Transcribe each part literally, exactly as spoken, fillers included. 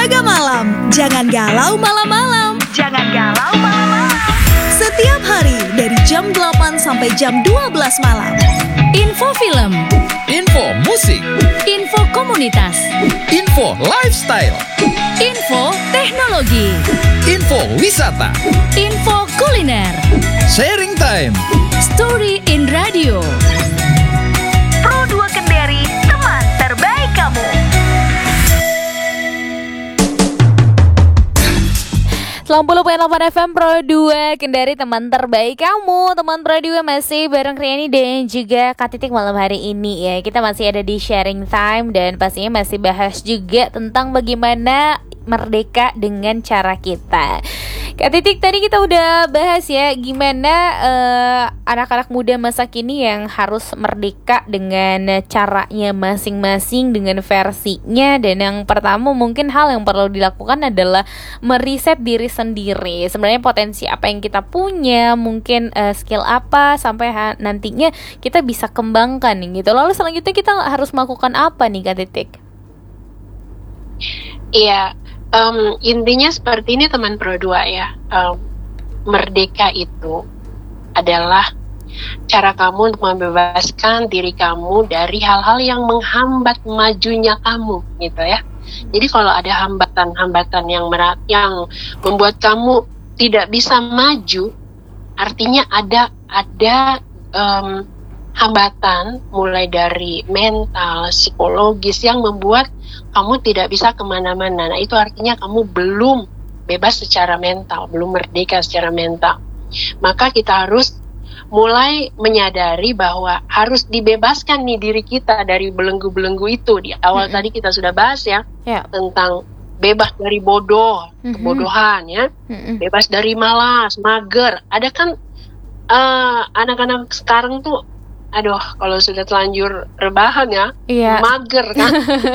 Jaga malam, jangan galau malam-malam. Jangan galau malam-malam. Setiap hari dari jam delapan sampai jam dua belas malam. Info film, info musik, info komunitas, info lifestyle, info teknologi, info wisata, info kuliner, sharing time, story in radio. Pro dua Kendari, teman terbaik kamu. sembilan puluh koma delapan F M Pro dua Kendari, teman terbaik kamu. Teman Pro dua masih bareng Riani dan juga Kak Titik malam hari ini ya. Kita masih ada di sharing time dan pastinya masih bahas juga tentang bagaimana merdeka dengan cara kita. Kak Titik, tadi kita udah bahas ya gimana uh, anak-anak muda masa kini yang harus merdeka dengan caranya masing-masing, dengan versinya. Dan yang pertama mungkin hal yang perlu dilakukan adalah meriset diri sendiri. Sebenarnya potensi apa yang kita punya, mungkin uh, skill apa sampai ha- nantinya kita bisa kembangkan gitu. Lalu selanjutnya kita harus melakukan apa nih Kak Titik? Iya. Um, intinya seperti ini teman Pro dua ya. um, Merdeka itu adalah cara kamu untuk membebaskan diri kamu dari hal-hal yang menghambat majunya kamu gitu ya. Jadi kalau ada hambatan-hambatan yang merat, yang membuat kamu tidak bisa maju, artinya ada ada um, hambatan mulai dari mental, psikologis yang membuat kamu tidak bisa kemana-mana. Nah itu artinya kamu belum bebas secara mental, belum merdeka secara mental. Maka kita harus mulai menyadari bahwa harus dibebaskan nih diri kita dari belenggu-belenggu itu. Di awal mm-hmm. tadi kita sudah bahas ya, yeah. tentang bebas dari bodoh, mm-hmm. kebodohan ya, mm-hmm. bebas dari malas, mager. Ada kan uh, anak-anak sekarang tuh, aduh, kalau sudah telanjur rebahan ya, iya. mager kan.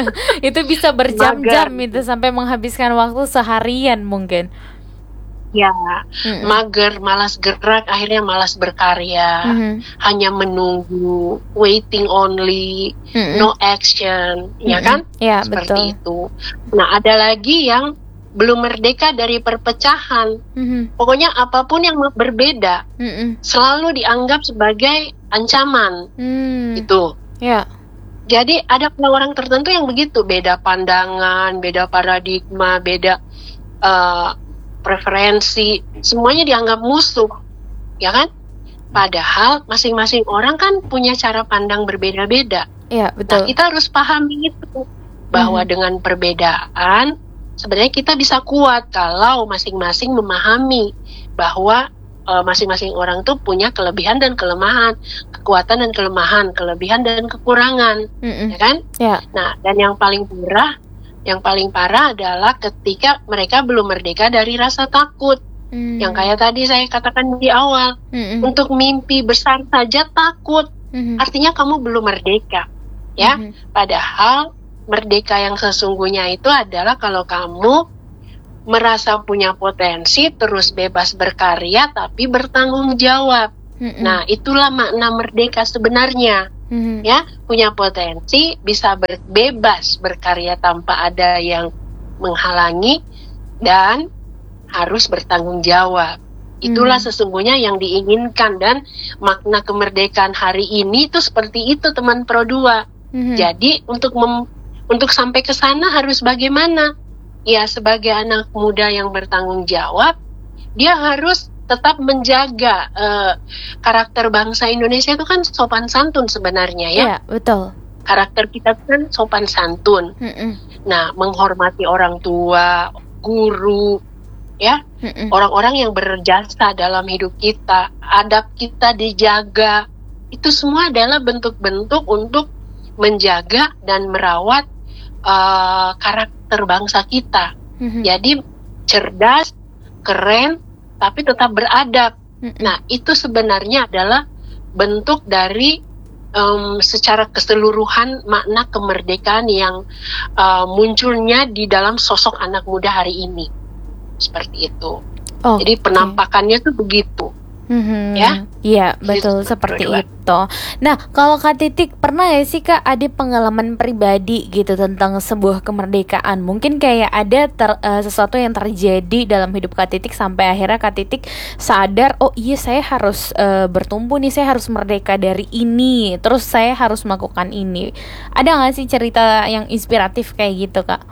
Itu bisa berjam-jam itu sampai menghabiskan waktu seharian mungkin. Ya, mm-hmm. mager, malas gerak, akhirnya malas berkarya, mm-hmm. hanya menunggu, waiting only, mm-hmm. no action, mm-hmm. ya kan? Ya, seperti betul. itu. Nah, ada lagi yang belum merdeka dari perpecahan. Mm-hmm. Pokoknya apapun yang berbeda mm-hmm. selalu dianggap sebagai ancaman. Mm. Gitu. Yeah. Jadi ada orang tertentu yang begitu, beda pandangan, beda paradigma, beda uh, preferensi, semuanya dianggap musuh, ya kan? Padahal masing-masing orang kan punya cara pandang berbeda-beda. Yeah, betul. Nah, kita harus pahami itu bahwa mm-hmm. dengan perbedaan sebenarnya kita bisa kuat kalau masing-masing memahami bahwa uh, masing-masing orang tuh punya kelebihan dan kelemahan, kekuatan dan kelemahan, kelebihan dan kekurangan, mm-mm. ya kan? Yeah. Nah, dan yang paling parah, yang paling parah adalah ketika mereka belum merdeka dari rasa takut, mm. yang kayak tadi saya katakan di awal, mm-mm. untuk mimpi besar saja takut, mm-hmm. artinya kamu belum merdeka, ya. Mm-hmm. Padahal merdeka yang sesungguhnya itu adalah kalau kamu merasa punya potensi, terus bebas berkarya, tapi bertanggung jawab. Mm-mm. Nah, itulah makna merdeka sebenarnya. Mm-hmm. Ya, punya potensi, bisa ber- bebas berkarya tanpa ada yang menghalangi, dan harus bertanggung jawab. Itulah mm-hmm. sesungguhnya yang diinginkan, dan makna kemerdekaan hari ini itu seperti itu teman Pro dua. Mm-hmm. Jadi untuk mem- Untuk sampai ke sana harus bagaimana? Ya, sebagai anak muda yang bertanggung jawab, dia harus tetap menjaga uh, karakter bangsa Indonesia itu kan sopan santun sebenarnya ya. Iya, betul. Karakter kita kan sopan santun. Mm-mm. Nah, menghormati orang tua, guru, ya, Mm-mm. orang-orang yang berjasa dalam hidup kita, adab kita dijaga. Itu semua adalah bentuk-bentuk untuk menjaga dan merawat Uh, karakter bangsa kita. Mm-hmm. Jadi cerdas, keren, tapi tetap beradab. Mm-hmm. Nah, itu sebenarnya adalah bentuk dari um, secara keseluruhan makna kemerdekaan yang uh, munculnya di dalam sosok anak muda hari ini. Seperti itu. Oh, jadi penampakannya okay. tuh begitu. Mhm. Ya. Iya, betul Gitu, seperti berdua. itu. Nah, kalau Kak Titik pernah ya sih Kak ada pengalaman pribadi gitu tentang sebuah kemerdekaan? Mungkin kayak ada ter, eh, sesuatu yang terjadi dalam hidup Kak Titik sampai akhirnya Kak Titik sadar, oh iya saya harus eh, bertumbuh nih, saya harus merdeka dari ini, terus saya harus melakukan ini. Ada nggak sih cerita yang inspiratif kayak gitu Kak?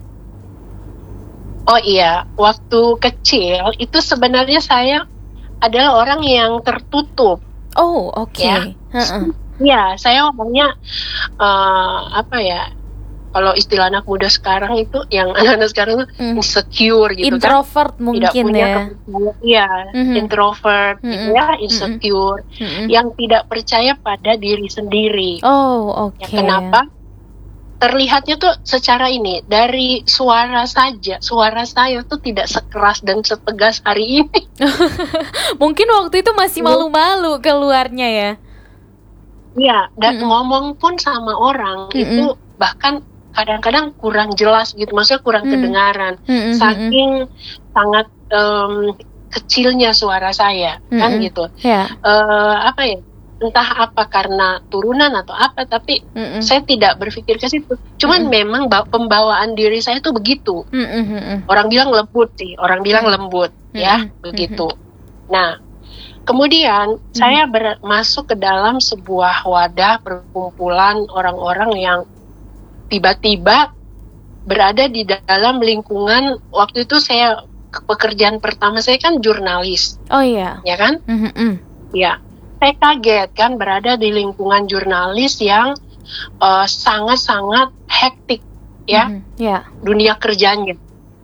Oh iya, waktu kecil itu sebenarnya saya adalah orang yang tertutup. Oh oke. Ya. Heeh. Ya, saya orangnya eh, apa ya? Kalau istilah anak muda sekarang itu, yang anak-anak sekarang itu Hmm. insecure gitu kan. Introvert Tidak mungkin punya ya. kepercayaan, iya, Mhm. introvert gitu Mhm. ya, insecure, Mhm. yang tidak percaya pada diri sendiri. Oh oke. Ya, kenapa? Terlihatnya tuh secara ini, dari suara saja, suara saya tuh tidak sekeras dan setegas hari ini. Mungkin waktu itu masih malu-malu keluarnya ya. Iya, dan Mm-mm. ngomong pun sama orang Mm-mm. itu bahkan kadang-kadang kurang jelas gitu, maksudnya kurang Mm. kedengaran, Mm-mm, saking sangat em, kecilnya suara saya, kan Mm-mm. gitu. Ya. Eh, apa ya? Entah apa karena turunan atau apa, tapi Mm-mm. saya tidak berpikir ke situ. Cuman Mm-mm. memang ba- pembawaan diri saya tuh begitu. Mm-mm, mm-mm. Orang bilang lembut sih, orang bilang lembut, ya, Mm-mm. begitu. Nah, kemudian saya ber- masuk ke dalam sebuah wadah perkumpulan orang-orang yang tiba-tiba berada di dalam lingkungan. Waktu itu saya, pekerjaan pertama saya kan jurnalis, Oh iya. ya kan? Mm-mm. Ya, saya kaget kan berada di lingkungan jurnalis yang eh, sangat-sangat hektik, ya, Mhm. Ya. dunia kerjanya.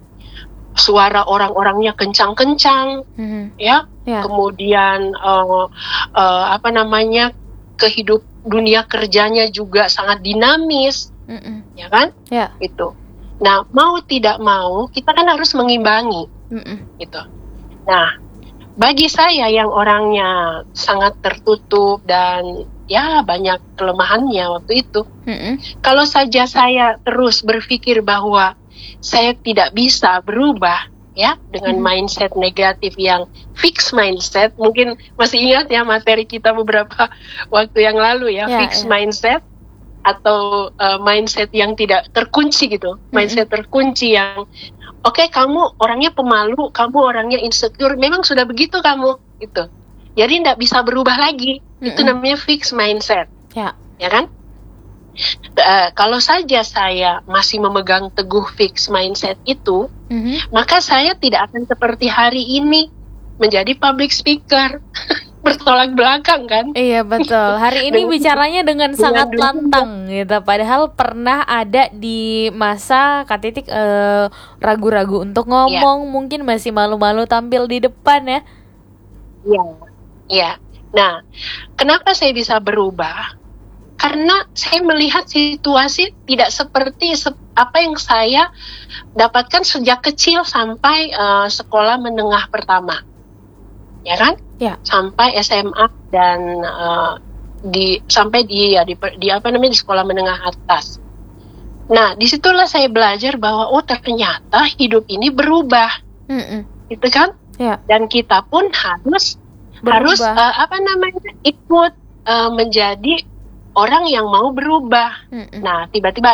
Suara orang-orangnya kencang-kencang, Mhm. ya. Ya. Kemudian eh, eh, apa namanya, kehidup dunia kerjanya juga sangat dinamis, Mm-mm. ya kan? Ya. Gitu. Nah, mau tidak mau kita kan harus mengimbangi, Mm-mm. gitu. Nah, bagi saya yang orangnya sangat tertutup dan ya banyak kelemahannya waktu itu, Mm-mm. kalau saja saya terus berpikir bahwa saya tidak bisa berubah, ya, dengan Mhm. mindset negatif yang fix mindset, mungkin masih ingat ya materi kita beberapa waktu yang lalu ya, Ya, fix ya. mindset atau uh, mindset yang tidak terkunci gitu, mindset terkunci yang oke, kamu orangnya pemalu, kamu orangnya insecure, memang sudah begitu kamu, gitu. Jadi tidak bisa berubah lagi. Itu Mm-mm. namanya fixed mindset, Ya. ya kan? Eh, kalau saja saya masih memegang teguh fixed mindset itu, Mhm. maka saya tidak akan seperti hari ini menjadi public speaker. Bertolak belakang kan? Iya betul. Hari ini Dengan- bicaranya dengan dengan sangat dulu. lantang gitu. Padahal pernah ada di masa Kak Titik eh, ragu-ragu untuk ngomong, mungkin masih malu-malu tampil di depan ya. Iya, iya. Nah, kenapa saya bisa berubah? Karena saya melihat situasi tidak seperti se- apa yang saya dapatkan sejak kecil sampai eh, sekolah menengah pertama, ya kan? Ya. Sampai S M A dan eh, di sampai di ya di, di apa namanya di sekolah menengah atas. Nah, disitulah saya belajar bahwa oh ternyata hidup ini berubah, Mm-mm. gitu kan? Ya. Dan kita pun harus Berubah. harus uh, apa namanya ikut uh, menjadi orang yang mau berubah. Mm-mm. Nah, tiba-tiba